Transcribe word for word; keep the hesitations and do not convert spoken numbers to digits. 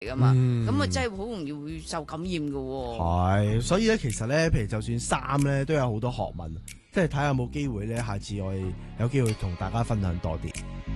噶嘛，咁啊、 嗯、 真係好容易會受感染噶、哦。 係，所以咧其實咧，譬如就算衫咧都有好多學問，即係睇下有冇機會咧，下次我哋有機會同大家分享多啲。